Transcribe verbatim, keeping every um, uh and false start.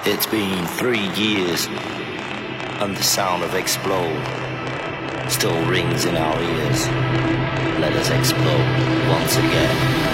It's been three years, and the sound of explode still rings in our ears. Let us explode once again.